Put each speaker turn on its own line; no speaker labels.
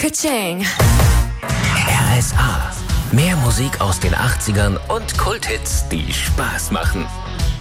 Ka-ching.
RSA. Mehr Musik aus den 80ern und Kulthits, die Spaß machen.